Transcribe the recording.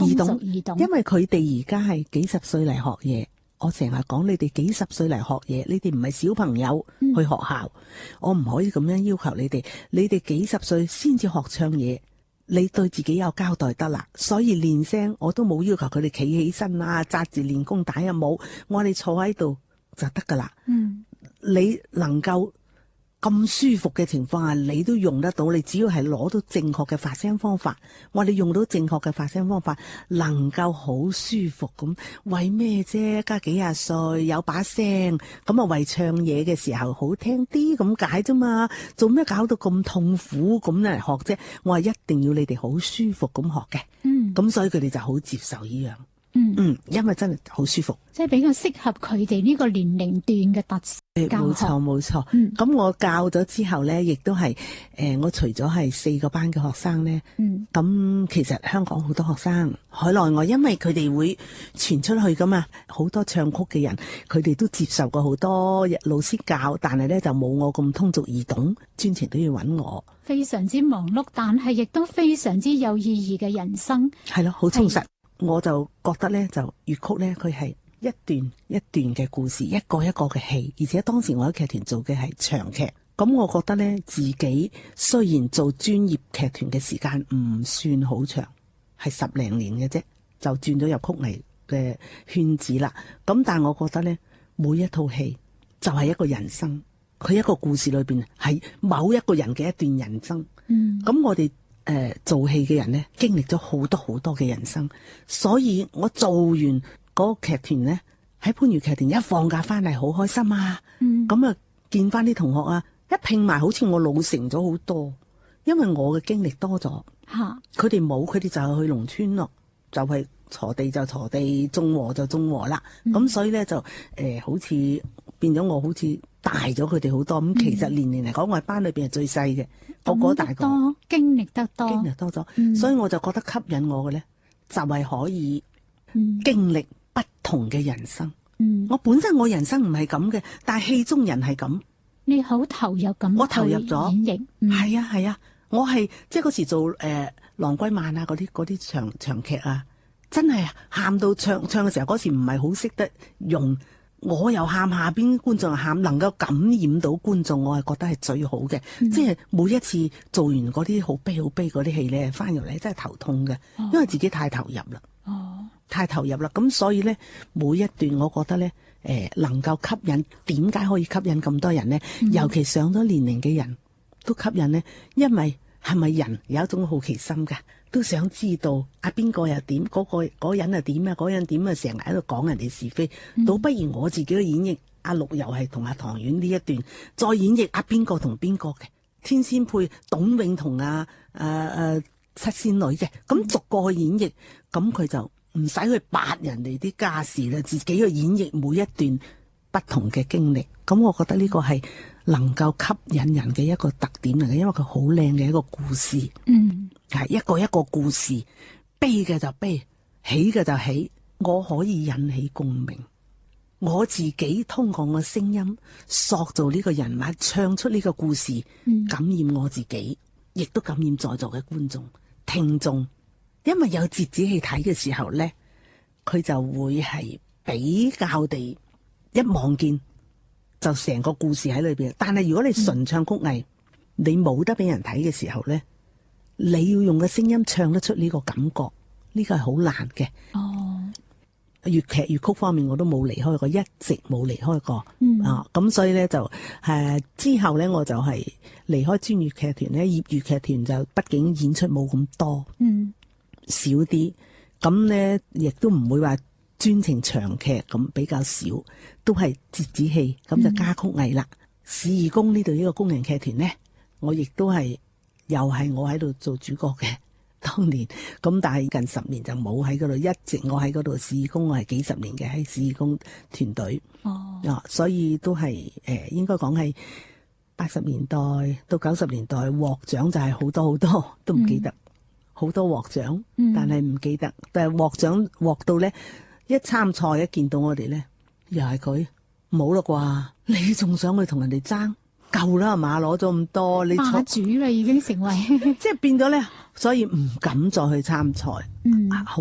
兒童，因為佢哋而家係幾十歲嚟學嘢。我成日講你哋幾十歲嚟學嘢，你哋唔係小朋友去學校，我唔可以咁樣要求你哋。你哋幾十歲先至學唱嘢，你對自己有交代得啦。所以練聲我都冇要求佢哋企起身啊，紮住練功帶啊，冇，我哋坐喺度就得噶啦。你能夠咁舒服嘅情況下，你都用得到。你只要係攞到正確嘅發聲方法，我哋用到正確嘅發聲方法，能夠好舒服咁，為咩啫？加幾廿歲有把聲，咁啊為唱嘢嘅時候好聽啲咁解啫嘛。做咩搞到咁痛苦咁嚟學啫？我係一定要你哋好舒服咁學嘅。咁所以佢哋就好接受呢樣。因為真係好舒服， 即係比較適合佢哋呢個年齡段嘅特色教學。 冇錯。咁我教咗之後咧，亦都係我除咗係4個班嘅學生咧，咁其實香港好多學生海內外，因為佢哋會傳出去噶嘛，好多唱曲嘅人，佢哋都接受過好多老師教，但係咧就冇我咁通俗易懂，專程都要揾我。 非常之忙碌，但係亦都非常之有意義嘅人生。 係咯，好充實。我就覺得咧，就粵曲咧，佢係一段一段嘅故事，一個一個嘅戲，而且當時我喺劇團做嘅係長劇，咁我覺得咧，自己雖然做專業劇團嘅時間唔算好長，係10零年嘅啫，就轉咗入曲藝嘅圈子啦。咁但係我覺得咧，每一套戲就係一個人生，佢一個故事裏邊係某一個人嘅一段人生。咁我哋做戲嘅人咧，經歷咗好多好多嘅人生，所以我做完嗰個劇團咧，喺番禺劇團一放假翻嚟，好開心啊！咁啊，見翻啲同學啊，一拼埋，好似我老成咗好多，因為我嘅經歷多咗。佢哋冇，佢哋就係去農村咯，就係鋤地就鋤地，種禾就種禾啦。咁所以咧就好似變咗我好似大咗佢哋好多。咁其實年齡嚟講，我係班裏邊係最細嘅。我嗰大個多經歷得多， 經歷多咗，所以我就覺得吸引我嘅咧，就係可以經歷不同嘅人生。我本身我人生唔係咁嘅，但係戲中人係咁。 你好投入咁， 我投入咗演繹。 係啊，我係即係嗰時做郎歸曼啊嗰啲長劇啊，真係喊到唱嘅時候，嗰時唔係好識得用。我又喊，下邊觀眾又喊，能夠感染到觀眾，我係覺得係最好嘅。即係每一次做完嗰啲好悲嗰啲戲咧，翻入嚟真係頭痛嘅，因為自己太投入啦。太投入啦，咁所以咧，每一段我覺得咧，能夠吸引，點解可以吸引咁多人咧？尤其上咗年齡嘅人都吸引咧，因為係咪人有一種好奇心㗎？都想知道邊個又點，嗰人又點啊，嗰人點啊，成日喺度講人哋是非，倒不如我自己去演繹阿陸游係同阿唐婉呢一段，再演繹邊個同邊個嘅天仙配董永同七仙女嘅，咁逐個去演繹，咁佢就唔使去八人哋啲家事啦，自己去演繹每一段不同嘅經歷。咁我覺得呢個係能夠吸引人嘅一個特點嚟嘅，因為佢好靚嘅一個故事。係一個一個故事，悲嘅就悲，喜嘅就喜，我可以引起共鳴。我自己通過我聲音塑造呢個人物，唱出呢個故事，感染我自己，亦都感染在座嘅觀眾、聽眾。因為有折子戲睇嘅時候咧，佢就會係比較地一望見就成個故事喺裏邊。但係如果你純唱曲藝，你冇得俾人睇嘅時候咧，你要用嘅聲音唱得出呢個感覺，呢個係好難嘅。粵劇粵曲方面我都冇離開過，一直冇離開過。咁所以咧就之後咧我就係離開專業劇團咧，業餘劇團就畢竟演出冇咁多，少啲。咁咧亦都唔會話專程長劇，咁比較少，都係折子戲，咁就加曲藝啦。市義宮呢度呢個工人劇團咧，我亦都係。又係我喺度做主角嘅當年，咁但係近10年就冇喺嗰度，一直我喺嗰度市義宮，我係幾十年嘅喺市義宮團隊。所以都係應該講係80年代到90年代獲獎就係好多好多，都唔記得好多獲獎，但係唔記得。但係獲獎獲到咧，一參賽一見到我哋咧，又係佢冇啦啩？你仲想去同人哋爭？夠啦，係嘛？攞咗咁多，你霸主啦，已經成為即係變咗咧，所以唔敢再去參賽。